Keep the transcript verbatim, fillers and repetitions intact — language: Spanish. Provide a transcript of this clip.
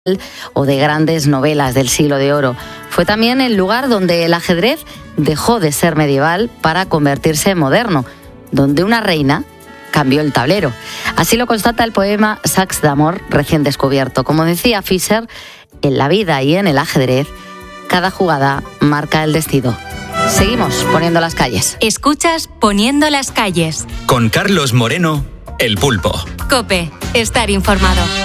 o de grandes novelas del siglo de oro. Fue también el lugar donde el ajedrez dejó de ser medieval para convertirse en moderno, donde una reina cambió el tablero. Así lo constata el poema Sacs d'Amor recién descubierto. Como decía Fischer, en la vida y en el ajedrez, cada jugada marca el destino. Seguimos poniendo las calles. Escuchas Poniendo las calles. Con Carlos Moreno, El Pulpo. COPE, estar informado.